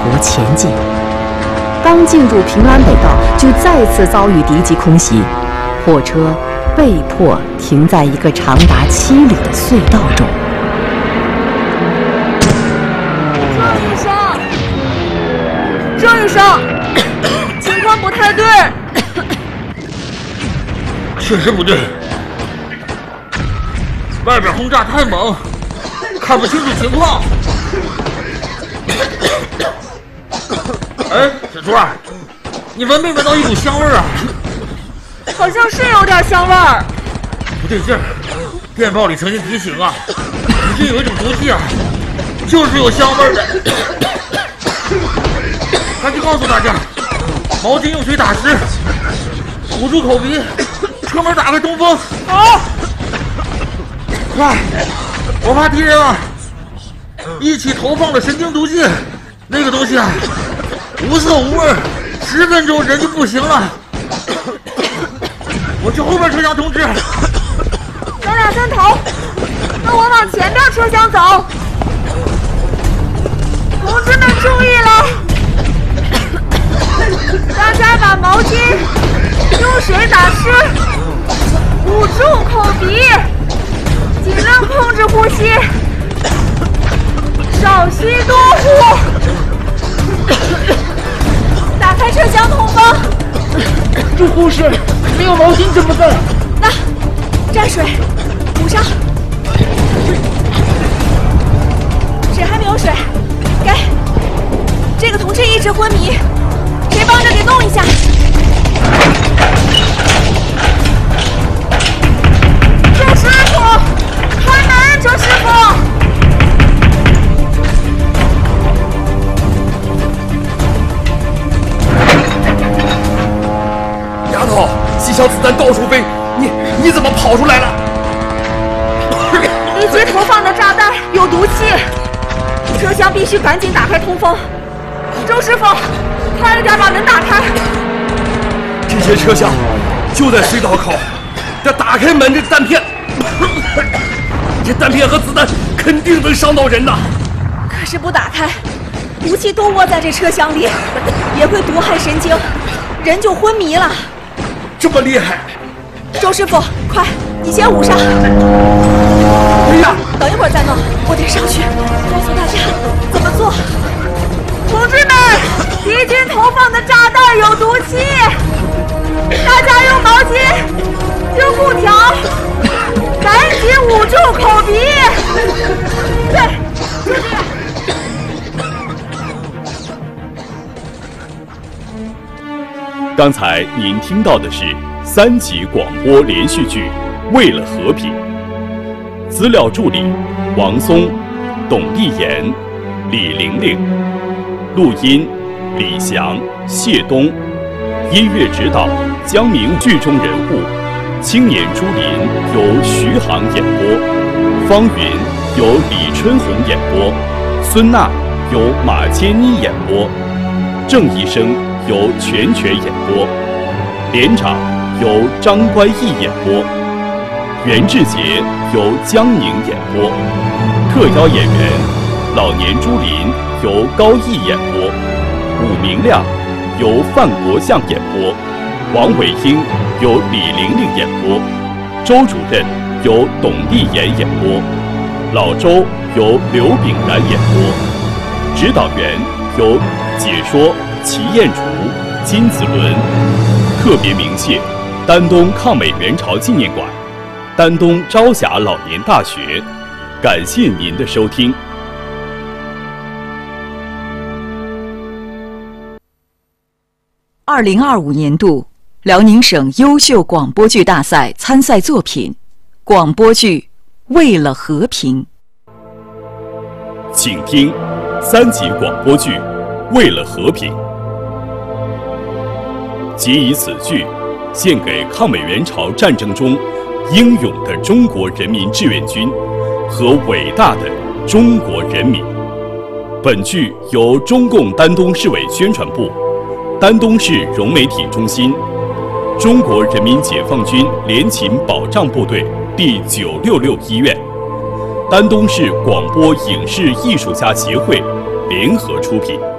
国前进。刚进入平安北道，就再次遭遇敌机空袭，火车被迫停在一个长达7里的隧道中。 郑医生，情况不太对。 确实不对，外边轰炸太猛，看不清楚情况。哎，小朱儿，你闻没闻到一股香味儿啊？ 好像是有点香味儿。 不对劲儿，电报里曾经提醒啊，已经有一种毒气啊，就是有香味儿的。赶紧告诉大家，毛巾用水打湿，捂住口鼻，车门打开通风。好，快，我怕敌人啊一起投放了神经毒剂，那个东西啊无色无味，10分钟人就不行了。我去后边车厢通知。 咱俩先逃，那我往前边车厢走。同志们注意了，大家把毛巾用水打湿，捂住口鼻，尽量控制呼吸，少吸多呼。打开车厢通风。 朱护士，没有毛巾怎么办？ 那沾水捂上。谁还没有水？给。这个同志一直昏迷，谁帮着给弄一下？周师傅，开门！周师傅。 丫头，细小子弹到处飞，你怎么跑出来了？ 敌机投放的炸弹有毒气，车厢必须赶紧打开通风。周师傅，快一点把门打开！ 这些车厢就在隧道口，这打开门，这弹片和子弹肯定能伤到人呐。 可是不打开，毒气都窝在这车厢里，也会毒害神经，人就昏迷了。 这么厉害！ 周师傅，快，你先捂上。 哎呀， 等一会儿再弄，我得上去告诉大家怎么做。同志们，敌军投放的炸弹有毒气，大家用毛巾、用布条赶紧捂住口鼻。对，就这样。 刚才您听到的是3集广播连续剧《为了和平》，资料助理王松、董丽妍、李玲玲，录音李翔、谢东，音乐指导江明。剧中人物青年朱琳由徐航演播，方云由李春红演播，孙娜由马千妮演播，郑医生由全演播，连长由张关义演播，袁志杰由江宁演播，特邀演员老年朱琳由高毅演播，武明亮由范国相演播，王伟英由李玲玲演播，周主任由董丽妍演播，老周由刘炳然演播，指导员由解说齐彦竹、金子伦。特别鸣谢丹东抗美援朝纪念馆、丹东朝霞老年大学，感谢您的收听。 2025年度辽宁省优秀广播剧大赛参赛作品：广播剧《为了和平》。 请听3集广播剧《为了和平》。即以此剧献给抗美援朝战争中英勇的中国人民志愿军和伟大的中国人民。本剧由中共丹东市委宣传部、丹东市融媒体中心、中国人民解放军联勤保障部队第966医院、丹东市广播影视艺术家协会联合出品。